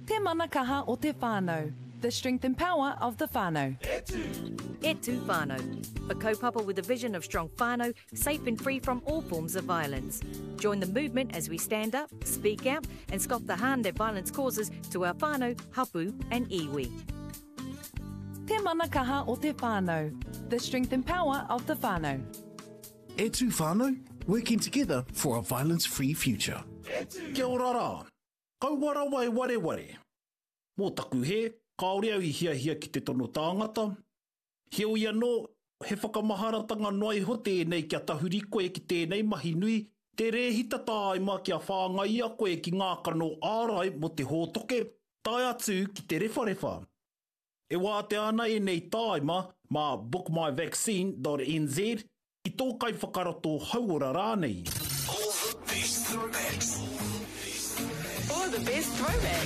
Te mana kaha o te whānau, the strength and power of the whānau. Etu Whānau, a kaupapa with a vision of strong whānau, safe and free from all forms of violence. Join the movement as we stand up, speak out and stop the harm that violence causes to our whānau, hapu and iwi. Te mana kaha o te whānau, the strength and power of the whānau. Etu Whānau, working together for a violence-free future. Kia ora rā, kauara wai ware. Mō taku he, kaore au I hia ki te tono tāngata. He ui anō, he whakamaharatanga noai ho tēnei kia tahuri koe ki tēnei mahi nui, te rehita tāima kia whāngai a koe ki ngā kano ārai mo te hōtoke, tai atu ki te rewharewa. E wā te ana e nei tāima mā bookmyvaccine.nz I tō kai whakarato hauora rānei. All the best throwbacks. All the best throwbacks.